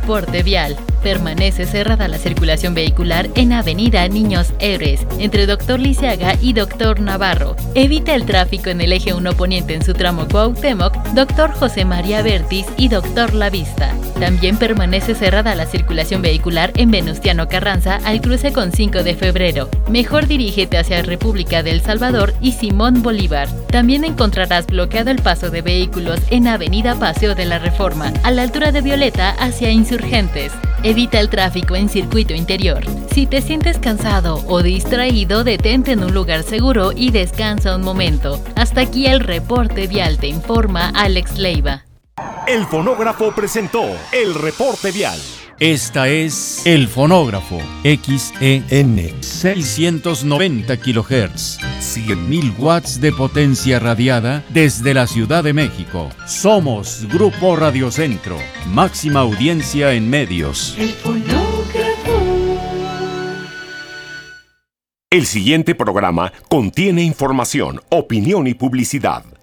reporte vial. Permanece cerrada la circulación vehicular en Avenida Niños Héroes, entre Dr. Lisiaga y Dr. Navarro. Evita el tráfico en el eje 1 poniente en su tramo Cuauhtémoc, Dr. José María Bertis y Dr. La Vista. También permanece cerrada la circulación vehicular en Venustiano Carranza al cruce con 5 de febrero. Mejor dirígete hacia República del Salvador y Simón Bolívar. También encontrarás bloqueado el paso de vehículos en Avenida Paseo de la Reforma, a la altura de Violeta hacia Insurgentes. Evita el tráfico en circuito interior. Si te sientes cansado o distraído, detente en un lugar seguro y descansa un momento. Hasta aquí el reporte vial, te informa Alex Leiva. El Fonógrafo presentó el reporte vial. Esta es El Fonógrafo, XEN 690 kHz, 100.000 watts de potencia radiada desde la Ciudad de México. Somos Grupo Radiocentro, máxima audiencia en medios. El Fonógrafo. El siguiente programa contiene información, opinión y publicidad.